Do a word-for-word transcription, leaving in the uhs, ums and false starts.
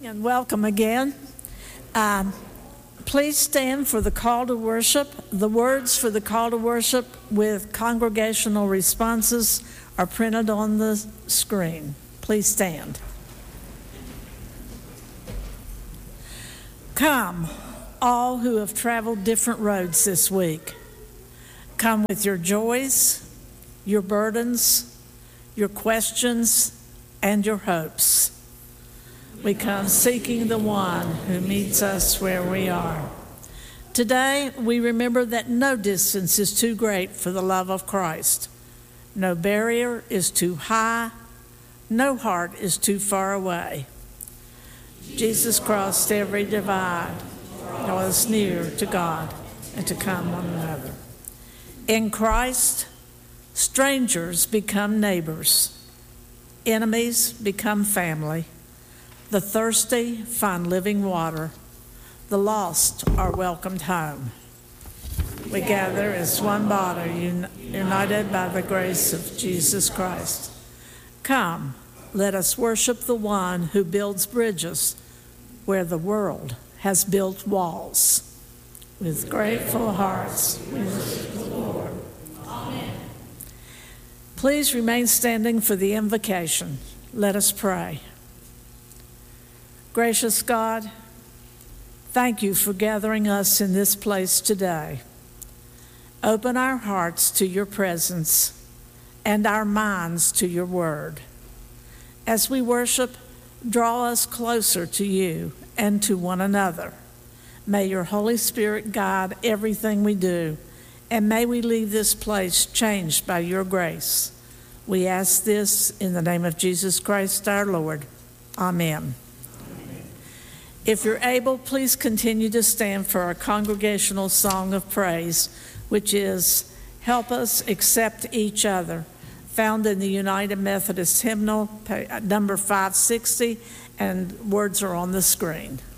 And welcome again. Um, please stand for the call to worship. The words for the call to worship with congregational responses are printed on the screen. Please stand. Come, all who have traveled different roads this week. Come with your joys, your burdens, your questions, and your hopes. We come seeking the one who meets us where we are. Today, we remember that no distance is too great for the love of Christ. No barrier is too high. No heart is too far away. Jesus crossed every divide, draw us near to God and to come one another. In Christ, strangers become neighbors. Enemies become family. The thirsty find living water. The lost are welcomed home. We gather as one body, un- united by the grace of Jesus Christ. Come, let us worship the one who builds bridges where the world has built walls. With grateful hearts, we worship the Lord. Amen. Please remain standing for the invocation. Let us pray. Gracious God, thank you for gathering us in this place today. Open our hearts to your presence and our minds to your word. As we worship, draw us closer to you and to one another. May your Holy Spirit guide everything we do, and may we leave this place changed by your grace. We ask this in the name of Jesus Christ our Lord. Amen. If you're able, please continue to stand for our congregational song of praise, which is Help Us Accept Each Other, found in the United Methodist Hymnal, number five sixty, and words are on the screen.